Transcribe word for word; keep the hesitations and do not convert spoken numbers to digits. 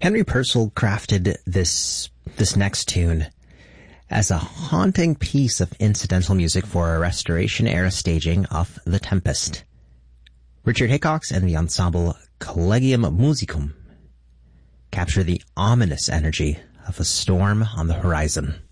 Henry Purcell crafted this this next tune as a haunting piece of incidental music for a Restoration-era staging of The Tempest. Richard Hickox and the ensemble Collegium Musicum capture the ominous energy of a storm on the horizon.